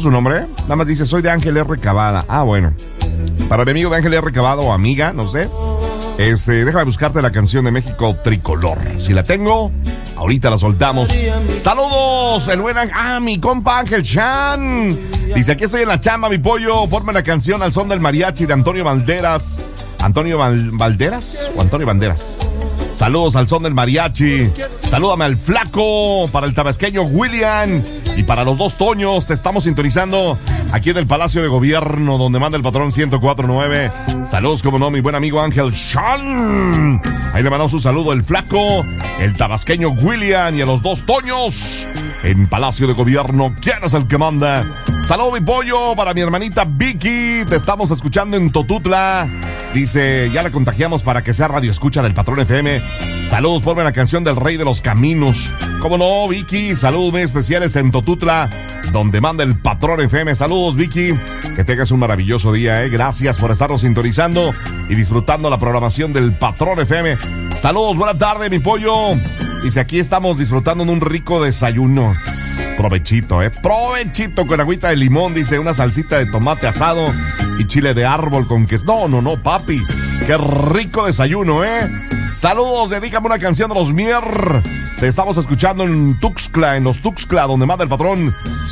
su nombre? Nada más dice, soy de Ángel R. Cavada. Ah, bueno. Para mi amigo de Ángel R. Cavada o amiga, no sé. Déjame buscarte la canción de México Tricolor. Si la tengo, ahorita la soltamos. ¡Saludos! El buen mi compa Ángel Chan. Dice, aquí estoy en la chamba, mi pollo. Ponme la canción Al son del mariachi de Antonio Banderas. ¿Antonio Valderas o Antonio Banderas? Saludos al son del mariachi. Salúdame al flaco, para el tabasqueño William y para los dos Toños. Te estamos sintonizando aquí en el Palacio de Gobierno, donde manda el patrón 104.9. Saludos, como no, mi buen amigo Ángel Sean. Ahí le mandamos un saludo al flaco, el tabasqueño William y a los dos Toños en Palacio de Gobierno. ¿Quién es el que manda? Saludos, mi pollo, para mi hermanita Vicky. Te estamos escuchando en Totutla. Dice, ya la contagiamos para que sea radio escucha del Patrón FM. Saludos, ponme la canción del Rey de los Caminos. ¿Cómo no, Vicky? Saludos muy especiales en Totutla, donde manda el Patrón FM. Saludos, Vicky. Que tengas un maravilloso día, Gracias por estarnos sintonizando y disfrutando la programación del Patrón FM. Saludos, buena tarde, mi pollo. Dice, aquí estamos disfrutando de un rico desayuno. Provechito, Provechito con agüita de limón, dice, una salsita de tomate asado y chile de árbol con queso. No, papi. Qué rico desayuno, Saludos, dedícame una canción de los Mier. Te estamos escuchando en Tuxtla, donde manda el patrón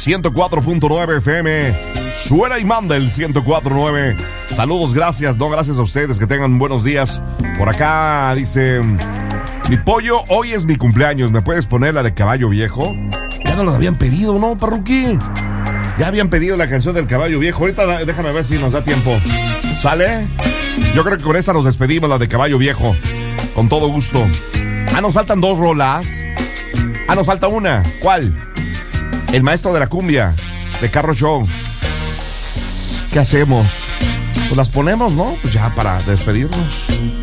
104.9 FM. Suena y manda el 104.9. Saludos, gracias. No, gracias a ustedes, que tengan buenos días. Por acá dice, mi pollo, hoy es mi cumpleaños. ¿Me puedes poner la de Caballo Viejo? Ya no los habían pedido, ¿no, parruquí? Ya habían pedido la canción del Caballo Viejo. Ahorita déjame ver si nos da tiempo. ¿Sale? Yo creo que con esa nos despedimos, la de Caballo Viejo. Con todo gusto. Nos faltan dos rolas. Nos falta una. ¿Cuál? El maestro de la cumbia, de Carro Show. ¿Qué hacemos? Pues las ponemos, ¿no? Pues ya para despedirnos.